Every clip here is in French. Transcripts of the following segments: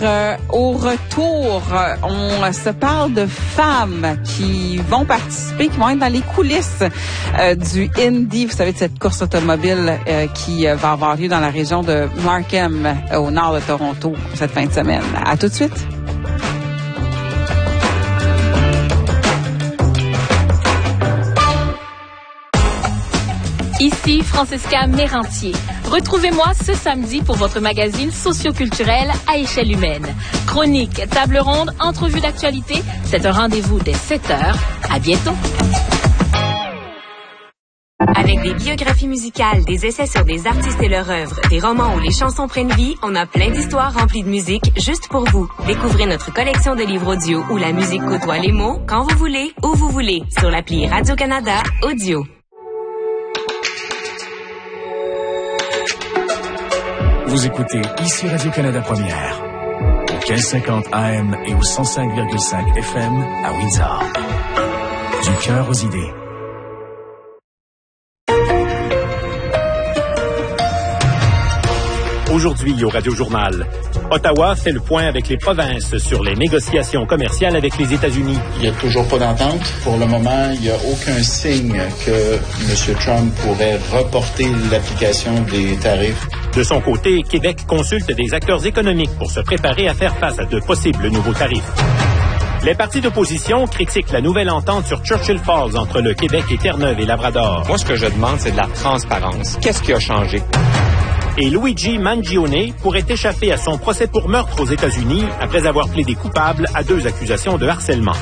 Au retour, on se parle de femmes qui vont participer, qui vont être dans les coulisses du Indy, vous savez, de cette course automobile qui va avoir lieu dans la région de Markham, au nord de Toronto, cette fin de semaine. À tout de suite. Ici Francesca Mérantier. Retrouvez-moi ce samedi pour votre magazine socio-culturel à échelle humaine. Chronique, table ronde, entrevue d'actualité, c'est un rendez-vous dès 7h. À bientôt. Avec des biographies musicales, des essais sur des artistes et leur œuvre, des romans où les chansons prennent vie, on a plein d'histoires remplies de musique juste pour vous. Découvrez notre collection de livres audio où la musique côtoie les mots quand vous voulez, où vous voulez, sur l'appli Radio-Canada Audio. Vous écoutez ici Radio-Canada Première, au 1550 AM et au 105,5 FM à Windsor. Du cœur aux idées. Aujourd'hui au Radio-Journal, Ottawa fait le point avec les provinces sur les négociations commerciales avec les États-Unis. Il n'y a toujours pas d'entente. Pour le moment, il n'y a aucun signe que M. Trump pourrait reporter l'application des tarifs. De son côté, Québec consulte des acteurs économiques pour se préparer à faire face à de possibles nouveaux tarifs. Les partis d'opposition critiquent la nouvelle entente sur Churchill Falls entre le Québec et Terre-Neuve et Labrador. Moi, ce que je demande, c'est de la transparence. Qu'est-ce qui a changé? Et Luigi Mangione pourrait échapper à son procès pour meurtre aux États-Unis après avoir plaidé coupable à 2 accusations de harcèlement.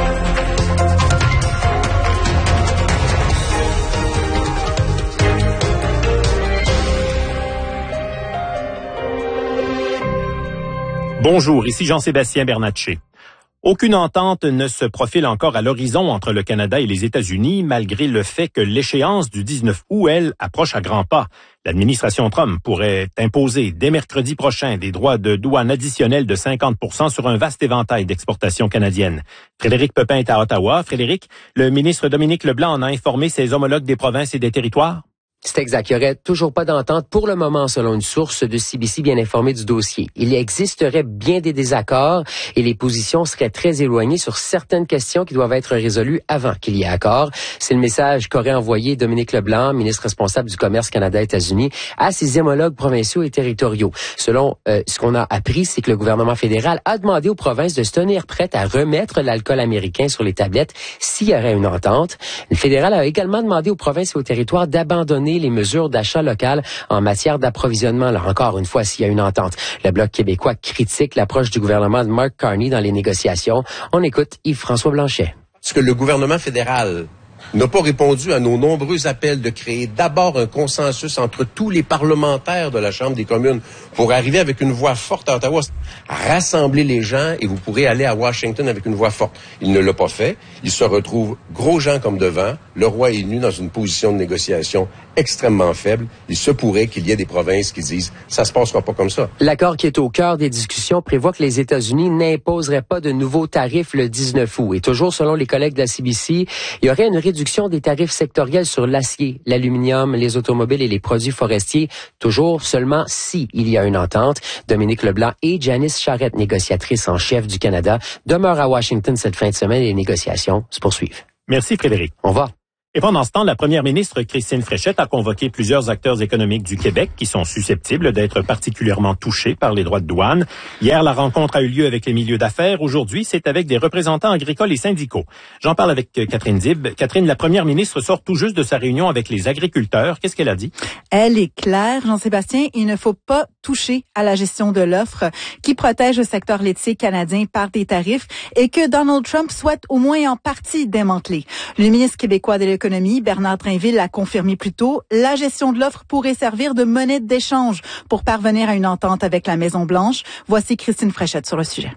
Bonjour, ici Jean-Sébastien Bernatchez. Aucune entente ne se profile encore à l'horizon entre le Canada et les États-Unis, malgré le fait que l'échéance du 19 août, elle, approche à grands pas. L'administration Trump pourrait imposer dès mercredi prochain des droits de douane additionnels de 50% sur un vaste éventail d'exportations canadiennes. Frédéric Pepin est à Ottawa. Frédéric, le ministre Dominique Leblanc en a informé ses homologues des provinces et des territoires? C'est exact. Il n'y aurait toujours pas d'entente pour le moment, selon une source de CBC bien informée du dossier. Il existerait bien des désaccords et les positions seraient très éloignées sur certaines questions qui doivent être résolues avant qu'il y ait accord. C'est le message qu'aurait envoyé Dominique Leblanc, ministre responsable du commerce Canada-États-Unis, à ses homologues provinciaux et territoriaux. Selon ce qu'on a appris, c'est que le gouvernement fédéral a demandé aux provinces de se tenir prêtes à remettre l'alcool américain sur les tablettes s'il y aurait une entente. Le fédéral a également demandé aux provinces et aux territoires d'abandonner les mesures d'achat local en matière d'approvisionnement. Là encore une fois, s'il y a une entente. Le Bloc québécois critique l'approche du gouvernement de Mark Carney dans les négociations. On écoute Yves-François Blanchet. Parce que le gouvernement fédéral n'a pas répondu à nos nombreux appels de créer d'abord un consensus entre tous les parlementaires de la Chambre des communes pour arriver avec une voix forte à Ottawa, rassembler les gens et vous pourrez aller à Washington avec une voix forte. Il ne l'a pas fait. Il se retrouve gros gens comme devant. Le roi est nu dans une position de négociation extrêmement faible. Il se pourrait qu'il y ait des provinces qui disent « ça se passera pas comme ça ». L'accord qui est au cœur des discussions prévoit que les États-Unis n'imposeraient pas de nouveaux tarifs le 19 août. Et toujours selon les collègues de la CBC, il y aurait une réduction des tarifs sectoriels sur l'acier, l'aluminium, les automobiles et les produits forestiers, toujours seulement si il y a une entente. Dominique Leblanc et Janice Charette, négociatrice en chef du Canada, demeurent à Washington cette fin de semaine et les négociations se poursuivent. Merci Frédéric. Au revoir. Et pendant ce temps, la première ministre Christine Fréchette a convoqué plusieurs acteurs économiques du Québec qui sont susceptibles d'être particulièrement touchés par les droits de douane. Hier, la rencontre a eu lieu avec les milieux d'affaires. Aujourd'hui, c'est avec des représentants agricoles et syndicaux. J'en parle avec Catherine Dib. Catherine, la première ministre sort tout juste de sa réunion avec les agriculteurs. Qu'est-ce qu'elle a dit? Elle est claire, Jean-Sébastien, il ne faut pas toucher à la gestion de l'offre qui protège le secteur laitier canadien par des tarifs et que Donald Trump souhaite au moins en partie démanteler. Le ministre québécois de l'économie, Bernard Drinville, l'a confirmé plus tôt, la gestion de l'offre pourrait servir de monnaie d'échange pour parvenir à une entente avec la Maison-Blanche. Voici Christine Fréchette sur le sujet.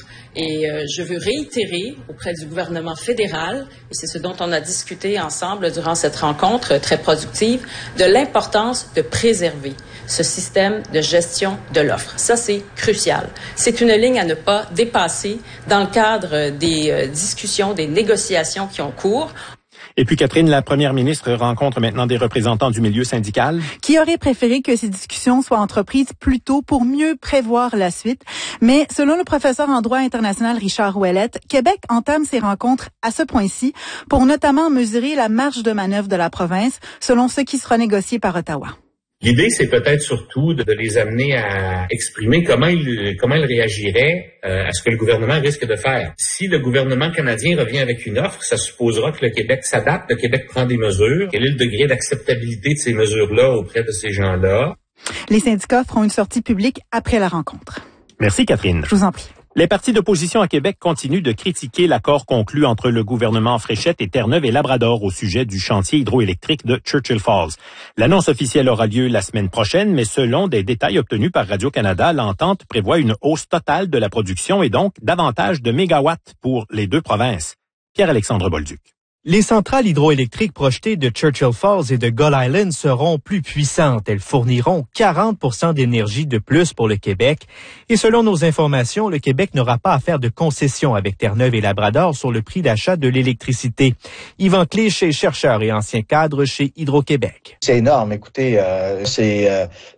Et je veux réitérer auprès du gouvernement fédéral, et c'est ce dont on a discuté ensemble durant cette rencontre très productive, de l'importance de préserver ce système de gestion de l'offre. Ça, c'est crucial. C'est une ligne à ne pas dépasser dans le cadre des discussions, des négociations qui ont cours. Et puis Catherine, la première ministre rencontre maintenant des représentants du milieu syndical. Qui aurait préféré que ces discussions soient entreprises plus tôt pour mieux prévoir la suite. Mais selon le professeur en droit international Richard Ouellette, Québec entame ses rencontres à ce point-ci pour notamment mesurer la marge de manœuvre de la province selon ce qui sera négocié par Ottawa. L'idée, c'est peut-être surtout de les amener à exprimer comment ils réagiraient à ce que le gouvernement risque de faire. Si le gouvernement canadien revient avec une offre, ça supposera que le Québec s'adapte, le Québec prend des mesures. Quel est le degré d'acceptabilité de ces mesures-là auprès de ces gens-là? Les syndicats feront une sortie publique après la rencontre. Merci Catherine. Je vous en prie. Les partis d'opposition à Québec continuent de critiquer l'accord conclu entre le gouvernement Fréchette et Terre-Neuve et Labrador au sujet du chantier hydroélectrique de Churchill Falls. L'annonce officielle aura lieu la semaine prochaine, mais selon des détails obtenus par Radio-Canada, l'entente prévoit une hausse totale de la production et donc davantage de mégawatts pour les deux provinces. Pierre-Alexandre Bolduc. Les centrales hydroélectriques projetées de Churchill Falls et de Gull Island seront plus puissantes. Elles fourniront 40% d'énergie de plus pour le Québec. Et selon nos informations, le Québec n'aura pas à faire de concessions avec Terre-Neuve et Labrador sur le prix d'achat de l'électricité. Yvan Clich est chercheur et ancien cadre chez Hydro-Québec. C'est énorme. Écoutez, c'est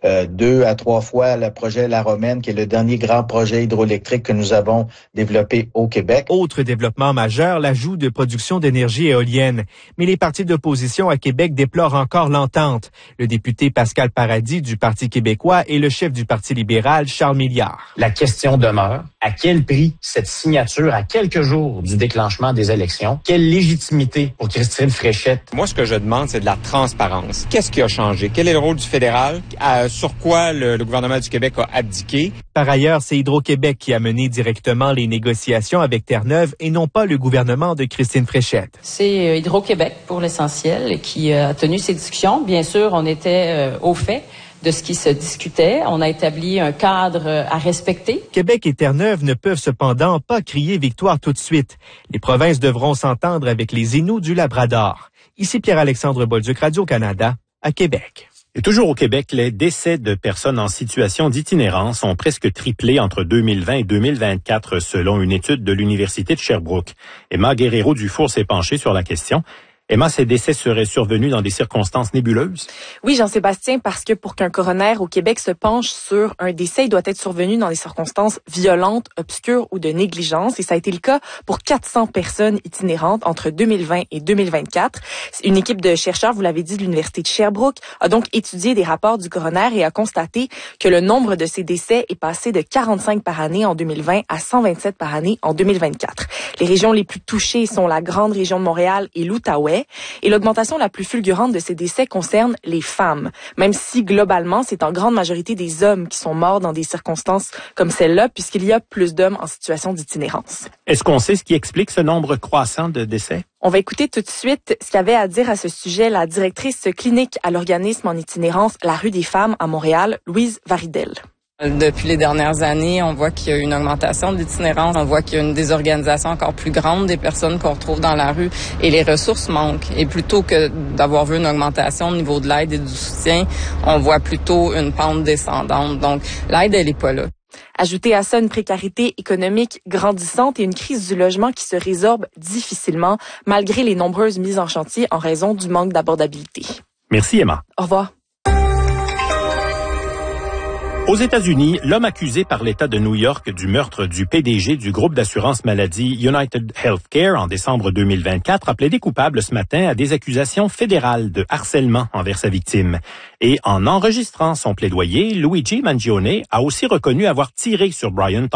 2 à 3 fois le projet La Romaine, qui est le dernier grand projet hydroélectrique que nous avons développé au Québec. Autre développement majeur, l'ajout de production d'énergie éolienne. Mais les partis d'opposition à Québec déplorent encore l'entente. Le député Pascal Paradis du Parti québécois et le chef du Parti libéral, Charles Milliard. La question demeure, à quel prix cette signature à quelques jours du déclenchement des élections? Quelle légitimité pour Christine Fréchette? Moi, ce que je demande, c'est de la transparence. Qu'est-ce qui a changé? Quel est le rôle du fédéral? Sur quoi le gouvernement du Québec a abdiqué? Par ailleurs, c'est Hydro-Québec qui a mené directement les négociations avec Terre-Neuve et non pas le gouvernement de Christine Fréchette. C'est Hydro-Québec, pour l'essentiel, qui a tenu ces discussions. Bien sûr, on était au fait de ce qui se discutait. On a établi un cadre à respecter. Québec et Terre-Neuve ne peuvent cependant pas crier victoire tout de suite. Les provinces devront s'entendre avec les Inuits du Labrador. Ici Pierre-Alexandre Bolduc, Radio-Canada, à Québec. Et toujours au Québec, les décès de personnes en situation d'itinérance ont presque triplé entre 2020 et 2024, selon une étude de l'Université de Sherbrooke. Emma Guerrero-Dufour s'est penchée sur la question. Emma, ces décès seraient survenus dans des circonstances nébuleuses? Oui, Jean-Sébastien, parce que pour qu'un coroner au Québec se penche sur un décès, il doit être survenu dans des circonstances violentes, obscures ou de négligence. Et ça a été le cas pour 400 personnes itinérantes entre 2020 et 2024. Une équipe de chercheurs, vous l'avez dit, de l'Université de Sherbrooke, a donc étudié des rapports du coroner et a constaté que le nombre de ces décès est passé de 45 par année en 2020 à 127 par année en 2024. Les régions les plus touchées sont la grande région de Montréal et l'Outaouais. Et l'augmentation la plus fulgurante de ces décès concerne les femmes, même si globalement, c'est en grande majorité des hommes qui sont morts dans des circonstances comme celle-là, puisqu'il y a plus d'hommes en situation d'itinérance. Est-ce qu'on sait ce qui explique ce nombre croissant de décès? On va écouter tout de suite ce qu'avait à dire à ce sujet la directrice clinique à l'organisme en itinérance La Rue des Femmes à Montréal, Louise Varidel. Depuis les dernières années, on voit qu'il y a une augmentation de l'itinérance, on voit qu'il y a une désorganisation encore plus grande des personnes qu'on retrouve dans la rue et les ressources manquent. Et plutôt que d'avoir vu une augmentation au niveau de l'aide et du soutien, on voit plutôt une pente descendante. Donc, l'aide, elle est pas là. Ajoutez à ça une précarité économique grandissante et une crise du logement qui se résorbe difficilement malgré les nombreuses mises en chantier en raison du manque d'abordabilité. Merci Emma. Au revoir. Aux États-Unis, l'homme accusé par l'État de New York du meurtre du PDG du groupe d'assurance maladie United Healthcare en décembre 2024 a plaidé coupable ce matin à des accusations fédérales de harcèlement envers sa victime. Et en enregistrant son plaidoyer, Luigi Mangione a aussi reconnu avoir tiré sur Brian